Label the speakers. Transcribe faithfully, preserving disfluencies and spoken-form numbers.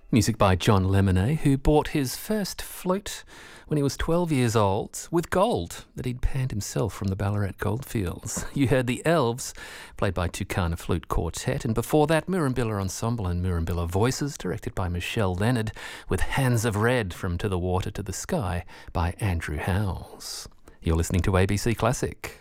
Speaker 1: Music by John Lemonnier, who bought his first flute when he was twelve years old with gold that he'd panned himself from the Ballarat goldfields. You heard the Elves, played by Tucana Flute Quartet, and before that Murrumbilla Ensemble and Murrumbilla Voices, directed by Michelle Leonard, with Hands of Red from To the Water to the Sky by Andrew Howells. You're listening to A B C Classic.